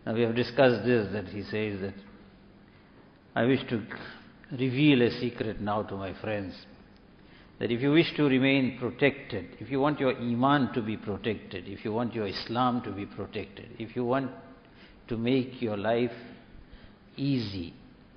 Now we have discussed this, that he says that I wish to reveal a secret now to my friends, that if you wish to remain protected, if you want your Iman to be protected, if you want your Islam to be protected, if you want to make your life easy,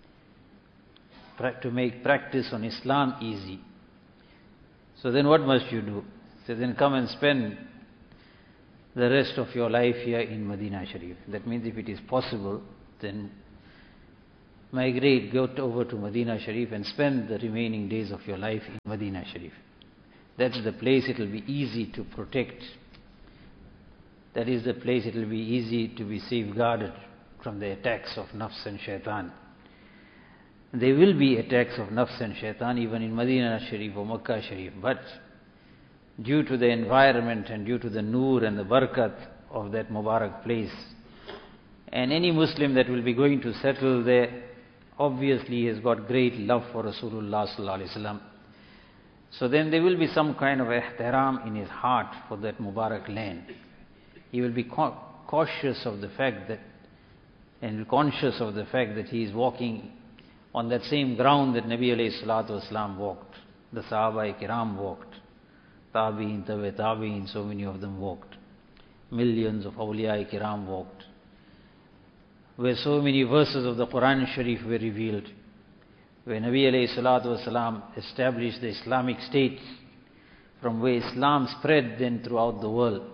to make practice on Islam easy, so then what must you do? So then come and spend the rest of your life here in Medina Sharif. That means if it is possible, then migrate, go over to Medina Sharif and spend the remaining days of your life in Medina Sharif. That's the place it will be easy to protect. That is the place it will be easy to be safeguarded from the attacks of nafs and shaitan. There will be attacks of nafs and shaitan even in Medina Sharif or Makkah Sharif, but due to the environment and due to the noor and the barakat of that Mubarak place, and any Muslim that will be going to settle there, obviously he has got great love for Rasulullah sallallahu alaihi wasallam. So then there will be some kind of ihtiram in his heart for that Mubarak land. He will be cautious of the fact that, and conscious of the fact that he is walking on that same ground that Nabi alayhi salatu wasalam walked, the Sahaba Kiram walked, Tabi'in, Tabi'in, so many of them walked, millions of awliya Kiram walked, where so many verses of the Quran Sharif were revealed, where Nabi alayhi salatu wasalam established the Islamic State, from where Islam spread then throughout the world,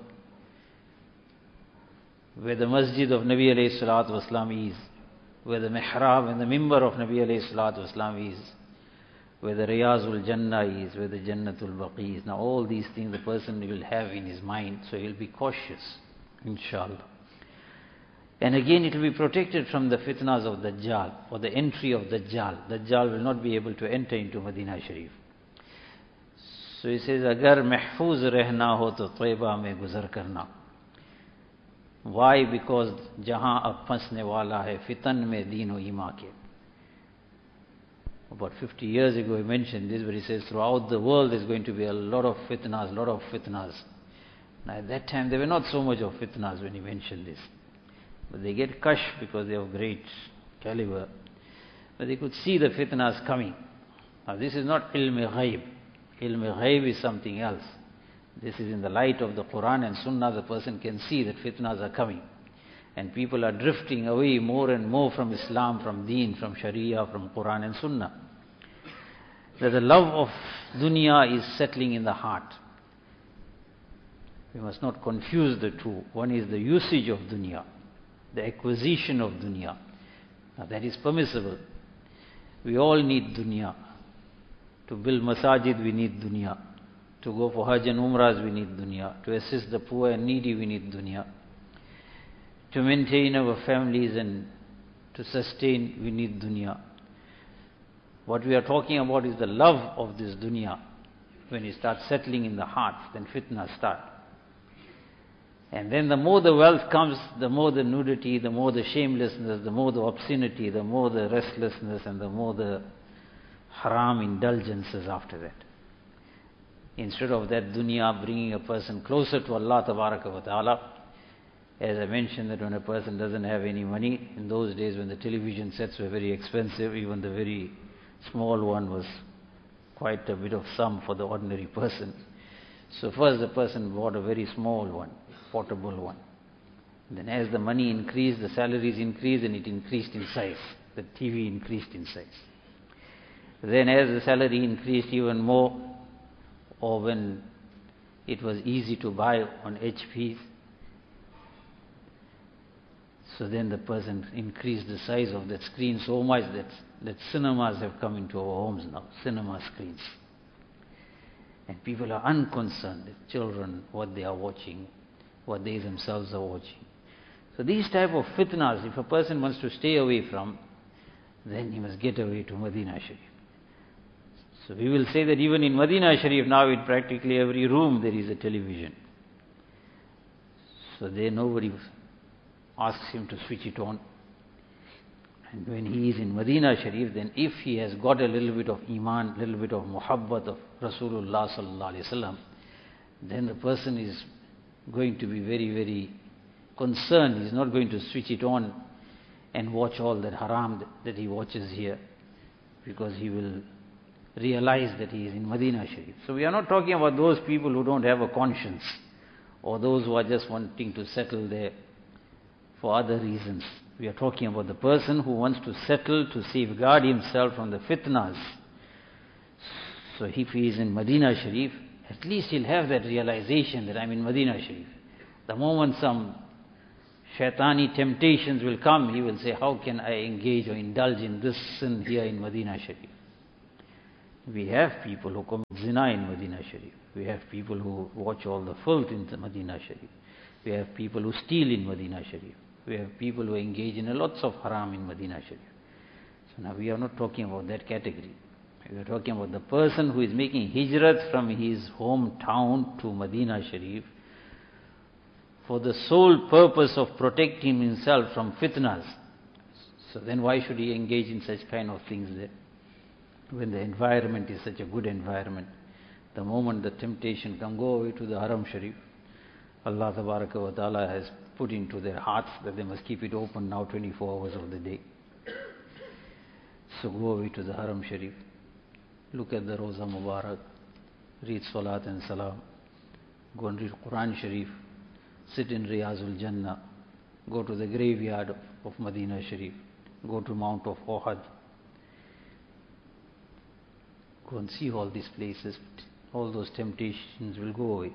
where the masjid of Nabi alayhi salatu wasalam is, where the mihrab and the mimbar of Nabi alayhi salatu wasalam is, where the Riyazul Jannah is, where the Jannatul Baqi is. Now all these things the person will have in his mind, so he will be cautious, inshallah. And again it will be protected from the fitnas of Dajjal, or the entry of Dajjal. Dajjal will not be able to enter into Medina Sharif. So he says, Agar mahfuz rehna ho to Taiba mein guzar karna. Why? Because jahan ab phansne wala hai fitan mein deen o iman ke. About 50 years ago he mentioned this, but he says throughout the world there's going to be a lot of fitnas, Now at that time there were not so much of fitnas when he mentioned this. But they get kash because they have great caliber. But they could see the fitnas coming. Now this is not ilm-e-ghaib. Ilm-e-ghaib is something else. This is in the light of the Quran and Sunnah, the person can see that fitnas are coming. And people are drifting away more and more from Islam, from Deen, from Sharia, from Quran and Sunnah. That the love of dunya is settling in the heart. We must not confuse the two. One is the usage of dunya, the acquisition of dunya. Now that is permissible. We all need dunya. To build masajid we need dunya. To go for Hajj and Umrahs we need dunya. To assist the poor and needy we need dunya. To maintain our families and to sustain we need dunya. What we are talking about is the love of this dunya. When it starts settling in the heart, then fitna start. And then the more the wealth comes, the more the nudity, the more the shamelessness, the more the obscenity, the more the restlessness, and the more the haram indulgences after that. Instead of that dunya bringing a person closer to Allah Tabaraka wa Ta'ala, as I mentioned that when a person doesn't have any money, in those days when the television sets were very expensive, even the very small one was quite a bit of sum for the ordinary person. So first the person bought a very small one, portable one. Then as the money increased, the salaries increased, and it increased in size. The TV increased in size. Then as the salary increased even more, or when it was easy to buy on HP, so then the person increased the size of that screen so much that cinemas have come into our homes now, cinema screens. And people are unconcerned, the children, what they are watching, what they themselves are watching. So these type of fitnas, if a person wants to stay away from, then he must get away to Medina Sharif. So we will say that even in Medina Sharif now, in practically every room there is a television. So there nobody asks him to switch it on. And when he is in Medina Sharif, then if he has got a little bit of iman, little bit of muhabbat of Rasulullah sallallahu alaihi wasallam, then the person is going to be very, very concerned. He's not going to switch it on and watch all that haram that he watches here, because he will realize that he is in Madinah Sharif. So we are not talking about those people who don't have a conscience, or those who are just wanting to settle there for other reasons. We are talking about the person who wants to settle to safeguard himself from the fitnas. So if he is in Madinah Sharif, at least he'll have that realization that I'm in Madinah Sharif. The moment some shaitani temptations will come, he will say, how can I engage or indulge in this sin here in Madinah Sharif? We have people who commit zina in Madinah Sharif. We have people who watch all the filth in Madinah Sharif. We have people who steal in Madinah Sharif. We have people who engage in lots of haram in Madinah Sharif. So now we are not talking about that category. We are talking about the person who is making hijrat from his hometown to Madinah Sharif for the sole purpose of protecting himself from fitnas. So then why should he engage in such kind of things there? When the environment is such a good environment, the moment the temptation can go away to the Haram Sharif, Allah Tabaraka wa Ta'ala has put into their hearts that they must keep it open now 24 hours of the day. So go away to the Haram Sharif, look at the Roza Mubarak, read Salat and Salam, go and read Quran Sharif, sit in Riyazul Jannah, go to the graveyard of Madinah Sharif, go to Mount of Uhud, go and see all these places. All those temptations will go away.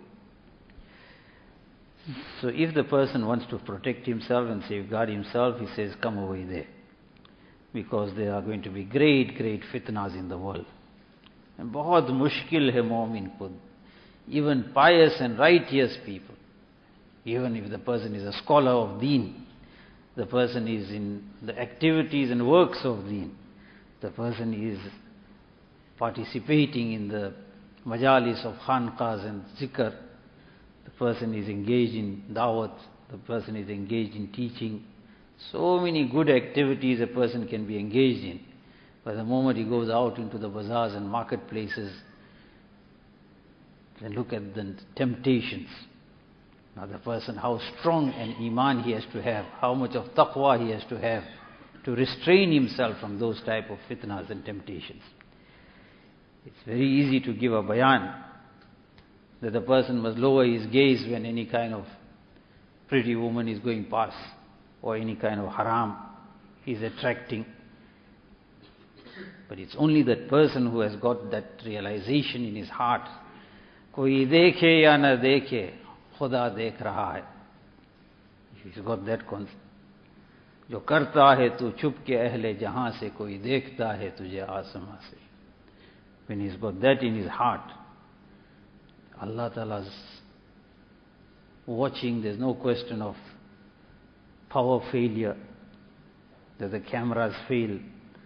So if the person wants to protect himself and safeguard himself, he says, come away there. Because there are going to be great, great fitnas in the world. And bahut mushkil hai mu'min khud. Even pious and righteous people, even if the person is a scholar of deen, the person is in the activities and works of deen, the person is participating in the majalis of khanqahs and zikr, the person is engaged in dawat, the person is engaged in teaching. So many good activities a person can be engaged in. But the moment he goes out into the bazaars and marketplaces, then look at the temptations. Now the person, how strong an iman he has to have, how much of taqwa he has to have to restrain himself from those type of fitnas and temptations. It's very easy to give a bayan that the person must lower his gaze when any kind of pretty woman is going past, or any kind of haram is attracting. But it's only that person who has got that realization in his heart. Koi dekhe ya na dekhe, Khuda dekh raha hai. If he's got that concept. Jo karta hai tu chup ke ahle jahan se, koi dekhta hai tujhe asma se. When he's got that in his heart, Allah Ta'ala's watching, there's no question of power failure, that the cameras fail.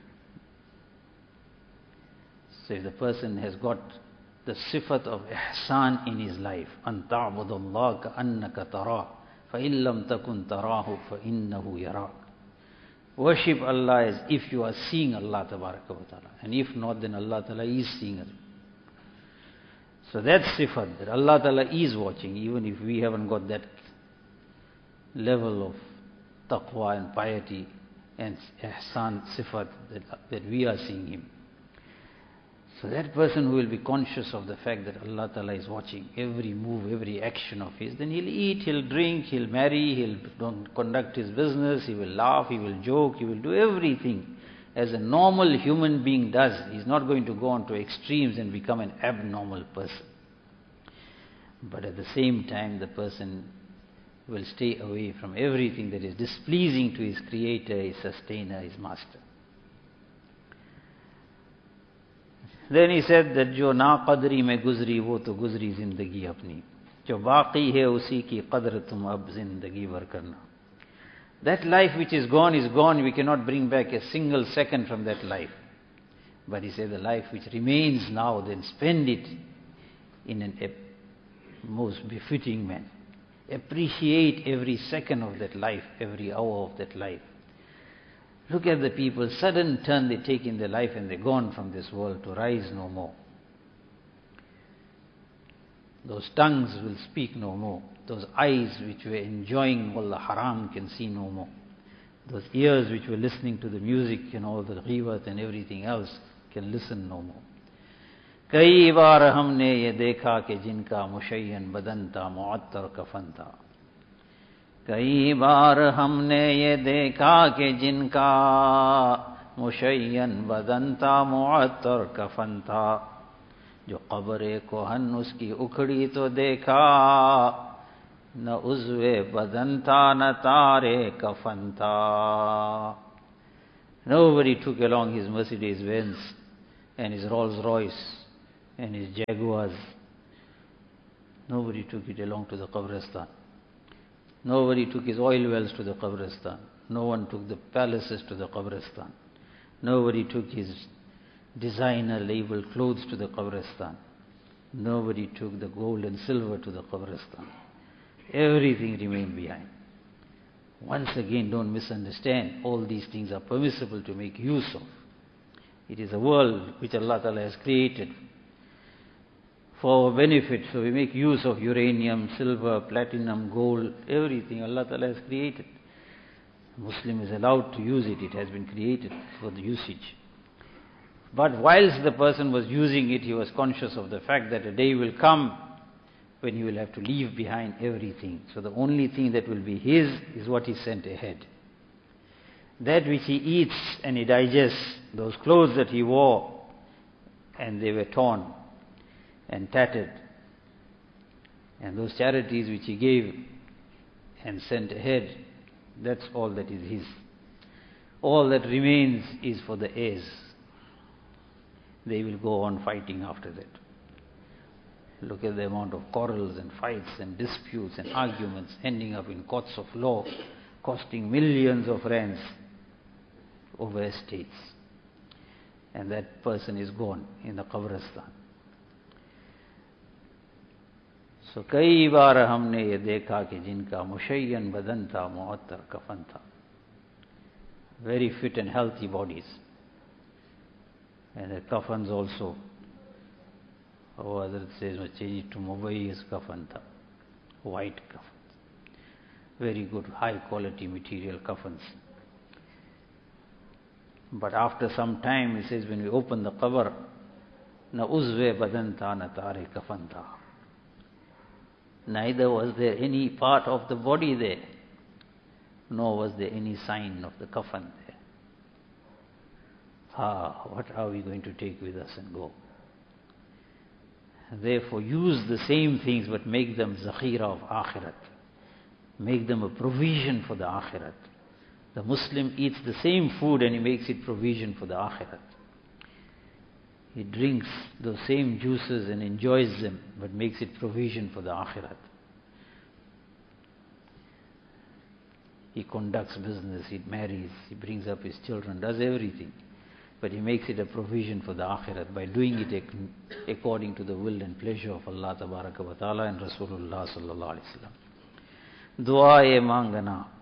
So if the person has got the sifat of ihsan in his life, أَن تَعْبُدَ اللَّهَ كَأَنَّكَ تَرَاهُ فَإِن لَمْ تَكُنْ تَرَاهُ فَإِنَّهُ يَرَاكَ. Worship Allah as if you are seeing Allah Tabaraka wa Ta'ala. And if not, then Allah Ta'ala is seeing us. So that's sifat, that Allah Ta'ala is watching, even if we haven't got that level of taqwa and piety and ihsan sifat that we are seeing Him. So that person who will be conscious of the fact that Allah Ta'ala is watching every move, every action of his, then he'll eat, he'll drink, he'll marry, he'll conduct his business, he will laugh, he will joke, he will do everything as a normal human being does. He's not going to go on to extremes and become an abnormal person. But at the same time, the person will stay away from everything that is displeasing to his creator, his sustainer, his master. Then he said that jo na qadri mein guzri wo to guzri zindagi apni, jo baqi hai usi ki qadr tum ab zindagi var karna. That life which is gone, we cannot bring back a single second from that life. But he said the life which remains now, then spend it in a most befitting manner. Appreciate every second of that life, every hour of that life. Look at the people, sudden turn they take in their life and they're gone from this world to rise no more. Those tongues will speak no more. Those eyes which were enjoying all the haram can see no more. Those ears which were listening to the music and all the ghibat and everything else can listen no more. कई बार हमने ये देखा कि जिनका मुशय्यन बदन था मुअत्तर कफन था. कई बार हमने ये देखा कि जिनका मुशय्यन बदन था मुअत्तर कफन था. जो कब्र कोहन उसकी उखड़ी तो देखा, न उज़्वे बदन था न तारे कफन था. Nobody took along his Mercedes-Benz and his Rolls-Royce and his Jaguars. Nobody took it along to the Qabristan. Nobody took his oil wells to the Qabristan. No one took the palaces to the Qabristan. Nobody took his designer labeled clothes to the Qabristan. Nobody took the gold and silver to the Qabristan. Everything remained behind. Once again, don't misunderstand. All these things are permissible to make use of. It is a world which Allah Ta'ala has created for our benefit. So we make use of uranium, silver, platinum, gold, everything Allah Ta'ala has created. Muslim is allowed to use it. It has been created for the usage. But whilst the person was using it, he was conscious of the fact that a day will come when he will have to leave behind everything. So the only thing that will be his is what he sent ahead. That which he eats and he digests, those clothes that he wore and they were torn and tattered, and those charities which he gave and sent ahead, that's all that is his. All that remains is for the heirs. They will go on fighting after that. Look at the amount of quarrels and fights and disputes and arguments ending up in courts of law, costing millions of rands over estates. And that person is gone in the Qabristan. So कई बार हमने ये देखा कि जिनका मुशय्यन बदन था मुअत्तर कफन था. Very fit and healthy bodies. And the kafans also. Or other says, change it to Mubayyiz kafan tha. White kafans. Very good, high quality material kafans. But after some time, he says, when we open the qabr, na uzve badan tha na tare kafan tha. Neither was there any part of the body there, nor was there any sign of the kafan there. What are we going to take with us and go? Therefore, use the same things, but make them zakhira of akhirat. Make them a provision for the akhirat. The Muslim eats the same food and he makes it provision for the akhirat. He drinks those same juices and enjoys them, but makes it provision for the akhirat. He conducts business, he marries, he brings up his children, does everything. But he makes it a provision for the akhirat by doing it according to the will and pleasure of Allah Tabaraka wa Ta'ala and Rasulullah Sallallahu Alaihi Wasallam. Dua-e mangana.